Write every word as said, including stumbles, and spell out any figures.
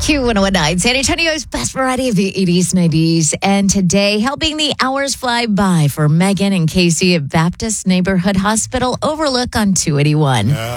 Q one oh nine, San Antonio's best variety of the eighties, nineties. And today, helping the hours fly by for Megan and Casey at Baptist Neighborhood Hospital Overlook on two eighty-one. Uh,